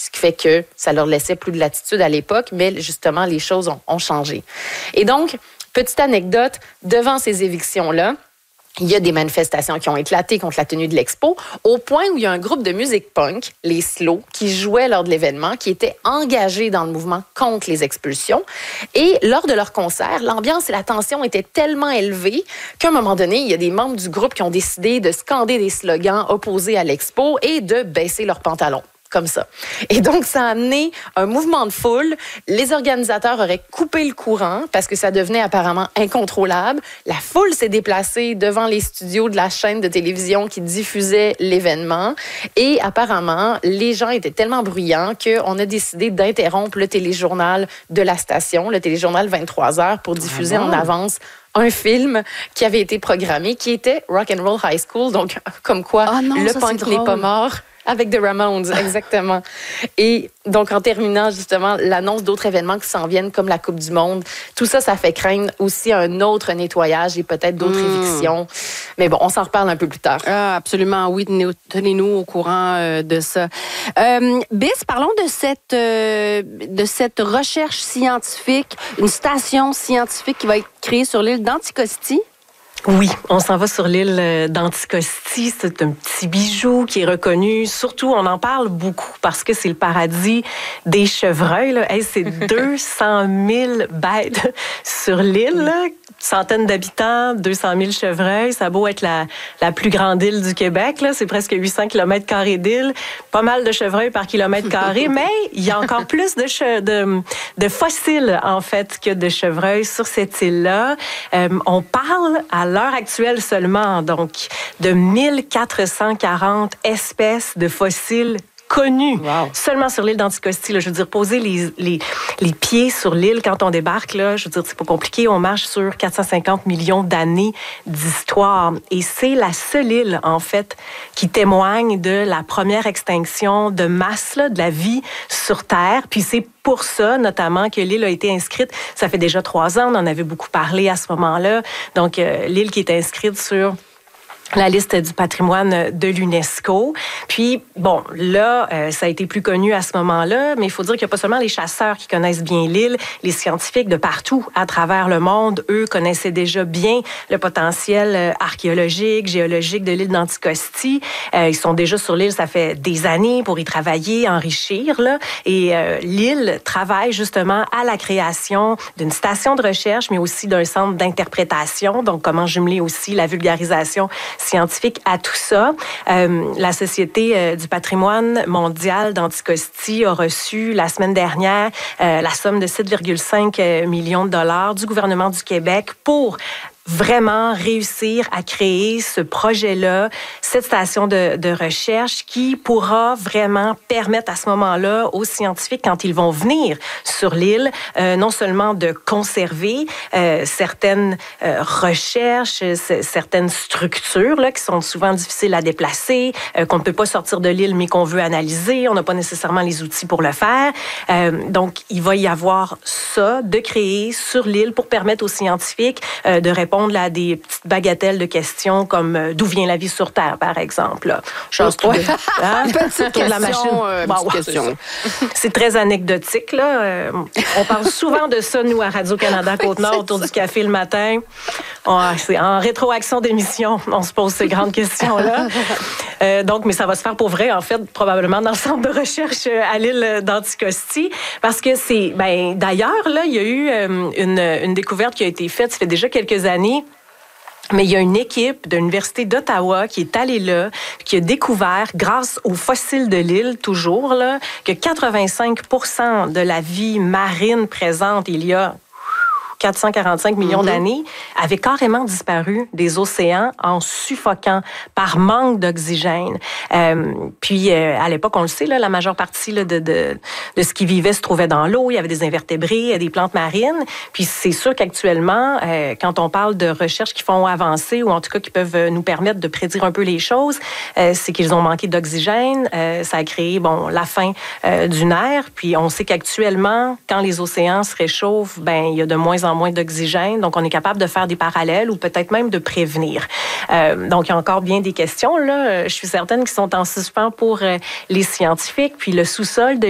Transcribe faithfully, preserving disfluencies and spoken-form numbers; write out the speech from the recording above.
ce qui fait que ça leur laissait plus de latitude à l'époque, mais justement, les choses ont, ont changé. Et donc, petite anecdote, devant ces évictions-là, il y a des manifestations qui ont éclaté contre la tenue de l'expo, au point où il y a un groupe de musique punk, les Slow, qui jouait lors de l'événement, qui était engagé dans le mouvement contre les expulsions. Et lors de leur concert, l'ambiance et la tension étaient tellement élevées qu'à un moment donné, il y a des membres du groupe qui ont décidé de scander des slogans opposés à l'expo et de baisser leurs pantalons. Comme ça. Et donc, ça a amené un mouvement de foule. Les organisateurs auraient coupé le courant parce que ça devenait apparemment incontrôlable. La foule s'est déplacée devant les studios de la chaîne de télévision qui diffusait l'événement. Et apparemment, les gens étaient tellement bruyants qu'on a décidé d'interrompre le téléjournal de la station, le téléjournal vingt-trois heures, pour diffuser ah bon? en avance un film qui avait été programmé, qui était Rock and Roll High School. Donc, comme quoi, oh non, le punk n'est pas mort. Avec The Ramones, exactement. Et donc, en terminant, justement, l'annonce d'autres événements qui s'en viennent, comme la Coupe du Monde, tout ça, ça fait craindre aussi un autre nettoyage et peut-être d'autres mmh. évictions. Mais bon, on s'en reparle un peu plus tard. Ah, absolument, oui, tenez-nous au courant euh, de ça. Euh, Bis, parlons de cette, euh, de cette recherche scientifique, une station scientifique qui va être créée sur l'île d'Anticosti. Oui, on s'en va sur l'île d'Anticosti. C'est un petit bijou qui est reconnu. Surtout, on en parle beaucoup parce que c'est le paradis des chevreuils. Là. Hey, c'est deux cent mille bêtes sur l'île. Là. Centaines d'habitants, deux cent mille chevreuils. Ça a beau être la, la plus grande île du Québec. Là. C'est presque huit cents kilomètres carrés d'île. Pas mal de chevreuils par kilomètre carré, mais il y a encore plus de, che- de, de fossiles, en fait, que de chevreuils sur cette île-là. Euh, on parle à l'heure actuelle seulement, donc, de mille quatre cent quarante espèces de fossiles connus. Wow. Seulement sur l'île d'Anticosti. Là, je veux dire, poser les, les, les pieds sur l'île quand on débarque, là, je veux dire, c'est pas compliqué. On marche sur quatre cent cinquante millions d'années d'histoire. Et c'est la seule île, en fait, qui témoigne de la première extinction de masse, là, de la vie sur Terre. Puis c'est pour ça, notamment, que l'île a été inscrite. Ça fait déjà trois ans, on en avait beaucoup parlé à ce moment-là. Donc, euh, l'île qui est inscrite sur la liste du patrimoine de l'UNESCO. Puis, bon, là, euh, ça a été plus connu à ce moment-là, mais il faut dire qu'il n'y a pas seulement les chasseurs qui connaissent bien l'île, les scientifiques de partout à travers le monde, eux, connaissaient déjà bien le potentiel euh, archéologique, géologique de l'île d'Anticosti. Euh, ils sont déjà sur l'île, ça fait des années pour y travailler, enrichir, là. Et euh, l'île travaille justement à la création d'une station de recherche, mais aussi d'un centre d'interprétation, donc comment jumeler aussi la vulgarisation scientifique à tout ça. Euh, la Société euh, du patrimoine mondial d'Anticosti a reçu la semaine dernière euh, la somme de sept virgule cinq millions de dollars du gouvernement du Québec pour vraiment réussir à créer ce projet-là, cette station de, de recherche qui pourra vraiment permettre à ce moment-là aux scientifiques, quand ils vont venir sur l'île, euh, non seulement de conserver euh, certaines euh, recherches, c- certaines structures là, qui sont souvent difficiles à déplacer, euh, qu'on ne peut pas sortir de l'île, mais qu'on veut analyser. On n'a pas nécessairement les outils pour le faire. Euh, donc, il va y avoir ça de créer sur l'île pour permettre aux scientifiques euh, de répondre à des petites bagatelles de questions comme euh, d'où vient la vie sur Terre, par exemple. Là. Chose ouais. de, hein? Petite question, de la machine. Euh, bon, petite ouais, question. C'est, c'est très anecdotique. Là. Euh, on parle souvent de ça, nous, à Radio-Canada Côte-Nord, autour du café le matin. On, c'est en rétroaction d'émission, on se pose ces grandes questions-là. Euh, donc, mais ça va se faire pour vrai, en fait, probablement dans le centre de recherche à l'île d'Anticosti, parce que c'est, ben, d'ailleurs, là, il y a eu euh, une, une découverte qui a été faite, ça fait déjà quelques années. Mais il y a une équipe de l'Université d'Ottawa qui est allée là, qui a découvert, grâce aux fossiles de l'île, toujours, là, que quatre-vingt-cinq pour cent de la vie marine présente il y a quatre cent quarante-cinq millions mm-hmm. d'années, avait carrément disparu des océans en suffoquant par manque d'oxygène. Euh, puis, euh, à l'époque, on le sait, là, la majeure partie là, de, de, de ce qui vivait se trouvait dans l'eau. Il y avait des invertébrés, des plantes marines. Puis, c'est sûr qu'actuellement, euh, quand on parle de recherches qui font avancer, ou en tout cas qui peuvent nous permettre de prédire un peu les choses, euh, c'est qu'ils ont manqué d'oxygène. Euh, ça a créé, bon, la fin euh, d'une ère. Puis, on sait qu'actuellement, quand les océans se réchauffent, ben il y a de moins en moins d'oxygène. Donc, on est capable de faire des parallèles ou peut-être même de prévenir. Euh, donc, il y a encore bien des questions, là. Je suis certaine qu'ils sont en suspens pour euh, les scientifiques. Puis, le sous-sol de